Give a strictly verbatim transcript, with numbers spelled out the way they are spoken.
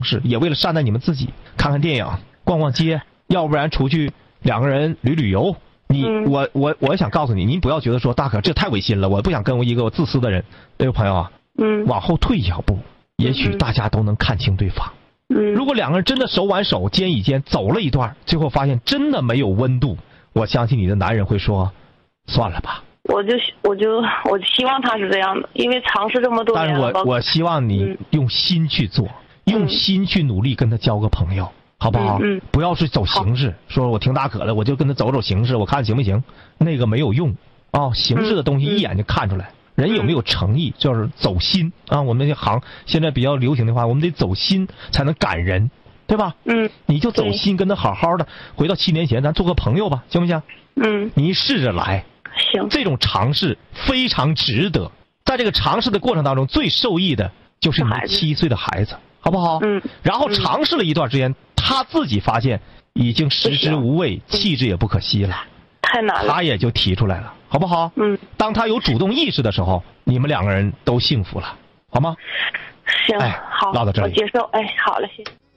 是也为了善待你们自己，看看电影，逛逛街，要不然出去两个人旅旅游。你、 嗯、 我我我想告诉你，您不要觉得说大可这太违心了，我不想跟我一个我自私的人。这位朋友啊， 嗯， 往后退一小步，也许大家都能看清对方。 嗯， 如果两个人真的手挽手肩与肩走了一段，最后发现真的没有温度，我相信你的男人会说算了吧。 我就我就我希望他是这样的，因为尝试这么多年了。 但是我我希望你用心去做、嗯、用心去努力跟他交个朋友，好不好？ 嗯嗯、 不要是走形式，说我听大可了我就跟他走走形式，我看行不行，那个没有用啊、哦！形式的东西一眼就看出来、嗯、人有没有诚意，就是走心啊！我们这行现在比较流行的话，我们得走心才能感人，对吧？ 嗯， 你就走心，跟他好好的回到七年前，咱做个朋友吧，行不行？ 嗯， 你试着来。 行， 这种尝试非常值得。在这个尝试的过程当中，最受益的就是你七岁的孩子，好不好？ 嗯。 然后尝试了一段时间，他自己发现已经食之无味，弃之也不可惜了。 太难了。 他也就提出来了，好不好？ 嗯。 当他有主动意识的时候，你们两个人都幸福了，好吗？ 行， 哎， 好， 唠到这里， 我接受。哎，好了，谢谢。